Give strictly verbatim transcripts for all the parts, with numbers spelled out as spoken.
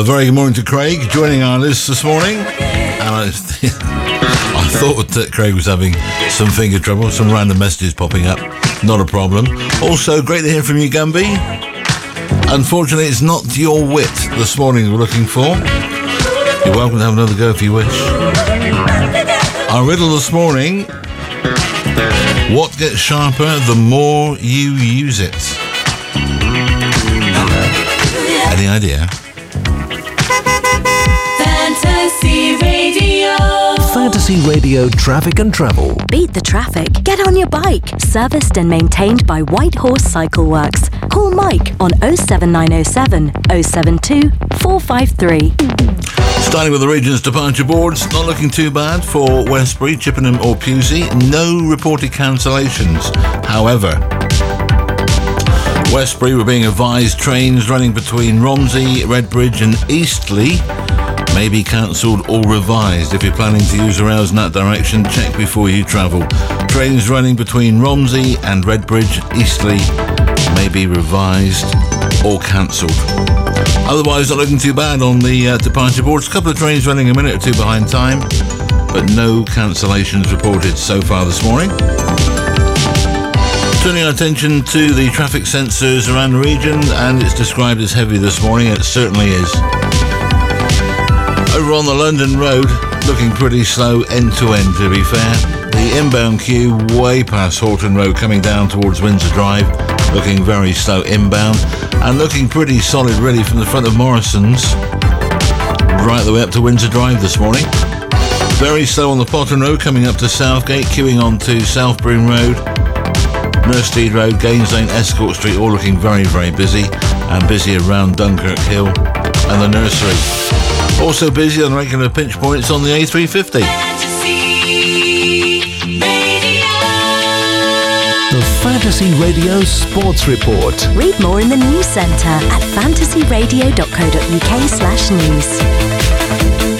A very good morning to Craig, joining our list this morning. And I, I thought that Craig was having some finger trouble, some random messages popping up. Not a problem. Also, great to hear from you, Gumby. Unfortunately, it's not your wit this morning we're looking for. You're welcome to have another go if you wish. Our riddle this morning: what gets sharper the more you use it? Any idea? Fantasy Radio. Fantasy Radio Traffic and Travel. Beat the traffic. Get on your bike. Serviced and maintained by White Horse Cycle Works. Call Mike on oh seven nine oh seven, oh seven two, four five three. Starting with the region's departure boards, not looking too bad for Westbury, Chippenham or Pewsey. No reported cancellations. However, Westbury were being advised trains running between Romsey, Redbridge and Eastleigh may be cancelled or revised. If you're planning to use the rails in that direction, check before you travel. Trains running between Romsey and Redbridge, Eastleigh may be revised or cancelled. Otherwise, not looking too bad on the uh, departure boards. A couple of trains running a minute or two behind time, but no cancellations reported so far this morning. Turning our attention to the traffic sensors around the region, and it's described as heavy this morning. It certainly is. Over on the London Road, looking pretty slow end to end, to be fair. The inbound queue way past Horton Road coming down towards Windsor Drive, looking very slow inbound, and looking pretty solid really from the front of Morrison's right the way up to Windsor Drive this morning. Very slow on the Potton Road coming up to Southgate, queuing on to South Broom Road, Nursteed Road, Gaines Lane, Escort Street, all looking very, very busy, and busy around Dunkirk Hill and the nursery. Also busy on regular pinch points on the A three fifty. The Fantasy Radio Sports Report. Read more in the news centre at fantasyradio.co.uk slash news.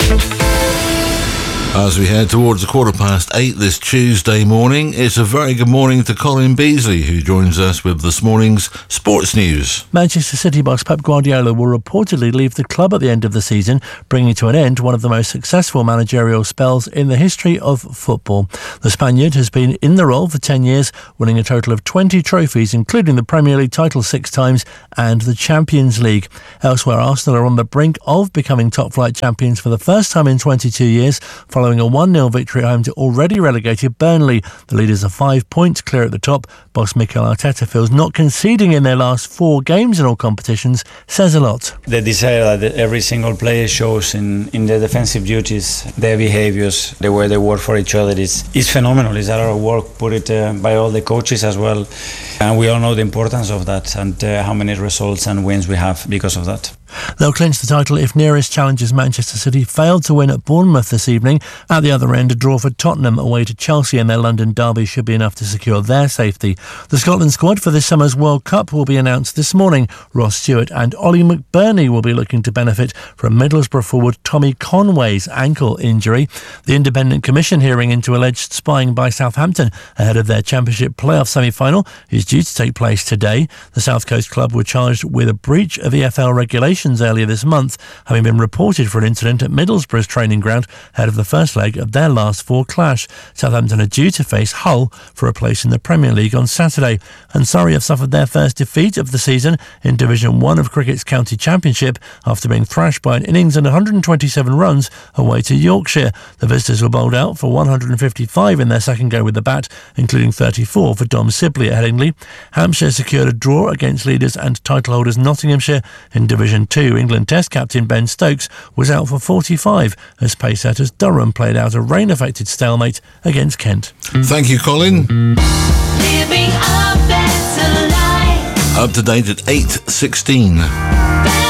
As we head towards a quarter past eight this Tuesday morning, it's a very good morning to Colin Beasley, who joins us with this morning's sports news. Manchester City boss Pep Guardiola will reportedly leave the club at the end of the season, bringing to an end one of the most successful managerial spells in the history of football. The Spaniard has been in the role for ten years, winning a total of twenty trophies, including the Premier League title six times and the Champions League. Elsewhere, Arsenal are on the brink of becoming top-flight champions for the first time in twenty-two years, following a one nil victory at home to already relegated Burnley. The leaders are five points clear at the top. Boss Mikel Arteta feels not conceding in their last four games in all competitions says a lot. The desire that every single player shows in, in their defensive duties, their behaviours, the way they work for each other is, is phenomenal. It's a lot of work put it uh, by all the coaches as well. And we all know the importance of that and uh, how many results and wins we have because of that. They'll clinch the title if nearest challengers Manchester City failed to win at Bournemouth this evening. At the other end, a draw for Tottenham away to Chelsea in their London derby should be enough to secure their safety. The Scotland squad for this summer's World Cup will be announced this morning. Ross Stewart and Ollie McBurney will be looking to benefit from Middlesbrough forward Tommy Conway's ankle injury. The Independent Commission hearing into alleged spying by Southampton ahead of their Championship playoff semi-final is due to take place today. The South Coast club were charged with a breach of E F L regulations earlier this month, having been reported for an incident at Middlesbrough's training ground ahead of the first leg of their last four clash. Southampton are due to face Hull for a place in the Premier League on Saturday, and Surrey have suffered their first defeat of the season in Division one of Cricket's County Championship after being thrashed by an innings and one hundred twenty-seven runs away to Yorkshire. The visitors were bowled out for one hundred fifty-five in their second go with the bat, including thirty-four for Dom Sibley at Headingley. Hampshire secured a draw against leaders and title holders Nottinghamshire. In Division two, England Test captain Ben Stokes was out for forty-five as pacesetters Durham played out a rain-affected stalemate against Kent. Thank you, Colin. Living a better life. Up to date at eight sixteen.